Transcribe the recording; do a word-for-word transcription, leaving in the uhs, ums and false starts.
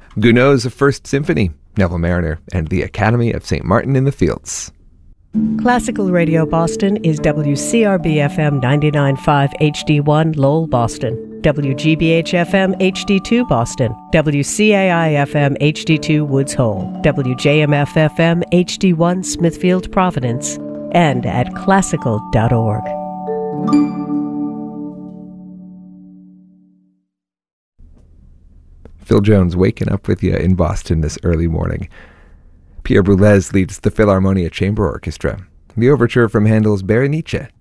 Gounod's First Symphony, Neville Mariner, and the Academy of Saint Martin in the Fields. Classical Radio Boston is W C R B F M ninety-nine point five H D one Lowell, Boston, W G B H F M H D two Boston, W C A I F M H D two Woods Hole, W J M F F M H D one Smithfield, Providence, and at classical dot org. Phil Jones waking up with you in Boston this early morning. Pierre Boulez leads the Philharmonia Chamber Orchestra. The overture from Handel's Berenice